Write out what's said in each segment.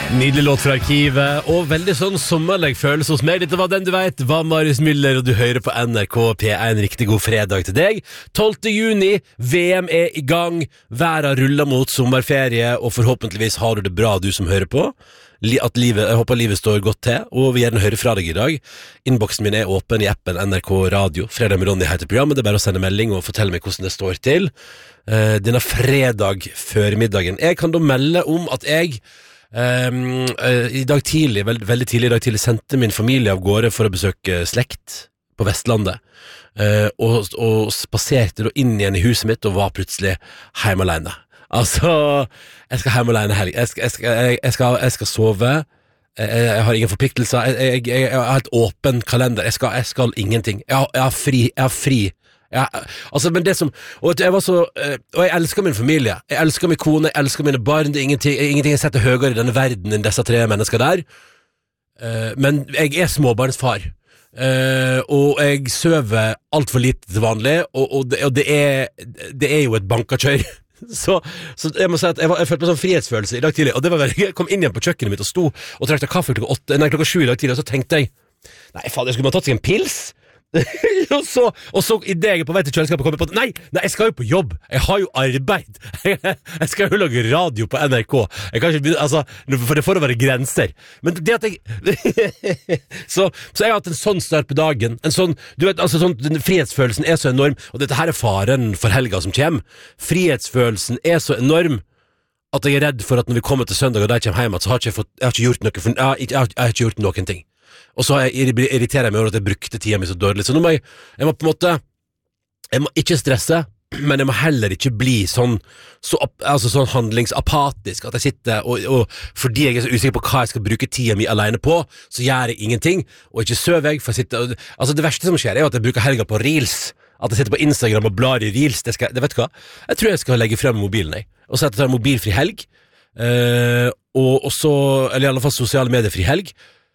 Nydelig låt fra arkivet, og veldig sånn sommerlig følelse hos meg. Dette var Den du vet, var Marius Müller, og du hører på NRK P1. Riktig god fredag til deg. 12. juni, VM er i gang, verden ruller mot sommerferie, og forhåpentligvis har du det bra, du som hører på. Jeg håper livet står godt til, og vi gjerne hører fra deg i dag. Innboksen min er åpen i appen NRK Radio. Fredag med Ronny heter programmet, det er bare å sende melding og fortelle meg hvordan det står til. Denne fredag før middagen. Jeg kan da melde om at jeg i dag tidlig, veldig tidlig i dag tidlig, sendte min familie av gårde for å besøke slekt på Vestlandet, og spaserte da inn igjen i huset mitt og var plutselig hjemme alene. Altså, jeg skal hjem alene helg. Jeg skal sove. Jeg har ingen forpliktelser. Jeg har helt åpen kalender. Jeg skal ingenting. Jeg har fri. Altså, men det som og jeg elsker min familie, jeg elsker min kone, jeg elsker mine barn. Det er ingenting jeg setter høyere i denne verden enn disse 3 mennesker der, men jeg er småbarnsfar, og jeg søver alt for lite til vanlig, og det er jo et bankakjør. Så jeg må si at jeg følte på sånn frihetsfølelse i dag tidlig, og det var veldig, jeg kom inn igjen på kjøkkenet mitt og sto og trakte kaffe klokka 7 i dag tidlig, og så tenkte jeg, nei faen, jeg skulle ha tatt seg en pils. og så i det jeg er på vei til kjøleskapet kom jeg på at nei, jeg skal jo på jobb, jeg har jo arbeid. Jeg skal jo lage radio på NRK. Jeg kan ikke begynne, altså, for det får å være grenser. Men det at jeg så jeg har hatt en sånn start på dagen, en sånn, du vet, altså sånn, den frihetsfølelsen er så enorm, og dette her er faren for helga som kommer. Frihetsfølelsen er så enorm at jeg er redd for at når vi kommer til søndag og da jeg kommer hjem, så jeg har ikke gjort noen ting. Og så irriterer jeg meg over at jeg brukte tida mi så dårlig. Så nå må jeg må på en måte, jeg må ikke stresse, men jeg må heller ikke bli sånn handlingsapatisk at jeg sitter og fordi jeg er så usikker på hva jeg skal bruke tida mi alene på, så gjør jeg ingenting, og ikke søver jeg, for jeg sitter altså det verste som skjer er jo at jeg bruker helga på Reels, at jeg sitter på Instagram og blar i Reels. Det vet du hva? Jeg tror jeg skal legge frem mobilen, og så tar jeg mobilfri helg, og så, eller i alle fall sosiale medier-fri helg.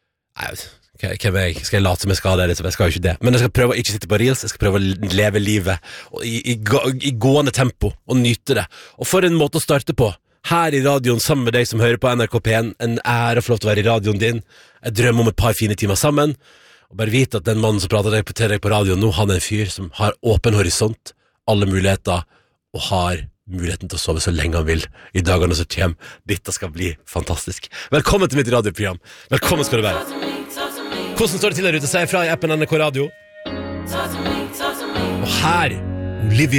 Skal jeg late som jeg skal det? Jeg skal jo ikke det, men jeg skal prøve å ikke sitte på Reels. Jeg skal prøve å leve livet i gående tempo og nyte det. Og for en måte å starte på her i radioen sammen med deg som hører på NRK P1. En ære å få lov til å være i radioen din. Jeg drømmer om et par fine timer sammen, og bare vite at den mannen som prater til deg på radioen nå, han er en fyr som har åpen horisont, alle muligheter, og har muligheten til å sove så lenge han vil i dagene som kommer. Dette skal bli fantastisk. Velkommen til mitt radioprogram. Velkommen skal du være. Hvordan står det til der ute? Si fra i appen NRK Radio. Og her, Olivia